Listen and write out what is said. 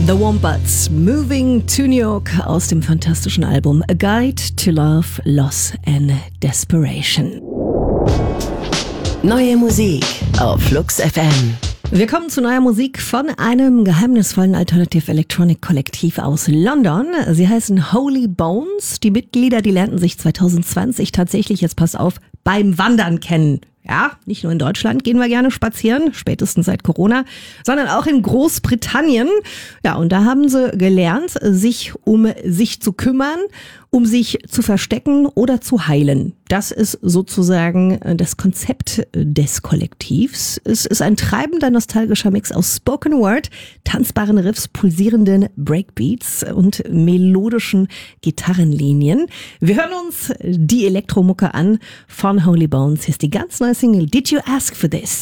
The Wombats, Moving to New York aus dem fantastischen Album A Guide to Love, Loss and Desperation. Neue Musik auf Flux FM. Wir kommen zu neuer Musik von einem geheimnisvollen Alternative Electronic Kollektiv aus London. Sie heißen Holy Bones. Die Mitglieder, die lernten sich 2020 tatsächlich, jetzt passt auf, beim Wandern kennen. Ja, nicht nur in Deutschland gehen wir gerne spazieren, spätestens seit Corona, sondern auch in Großbritannien. Ja, und da haben sie gelernt, sich um sich zu kümmern, um sich zu verstecken oder zu heilen. Das ist sozusagen das Konzept des Kollektivs. Es ist ein treibender, nostalgischer Mix aus Spoken Word, tanzbaren Riffs, pulsierenden Breakbeats und melodischen Gitarrenlinien. Wir hören uns die Elektromucke an von Holy Bones. Hier ist die ganz neue Single Did You Ask for This?